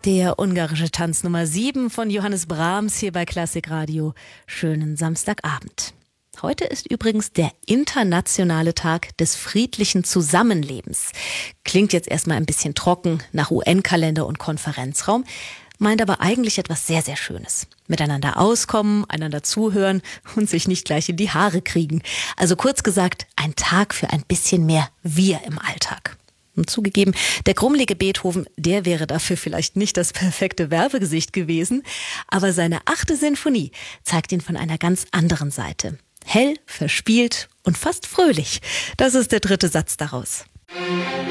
Der ungarische Tanz Nummer 7 von Johannes Brahms hier bei Klassik Radio. Schönen Samstagabend. Heute ist übrigens der internationale Tag des friedlichen Zusammenlebens. Klingt jetzt erstmal ein bisschen trocken nach UN-Kalender und Konferenzraum, meint aber eigentlich etwas sehr, sehr Schönes. Miteinander auskommen, einander zuhören und sich nicht gleich in die Haare kriegen. Also kurz gesagt, ein Tag für ein bisschen mehr Wir im Alltag. Und zugegeben, der grummelige Beethoven, der wäre dafür vielleicht nicht das perfekte Werbegesicht gewesen, aber seine 8. Sinfonie zeigt ihn von einer ganz anderen Seite. Hell, verspielt und fast fröhlich. Das ist der 3. Satz daraus.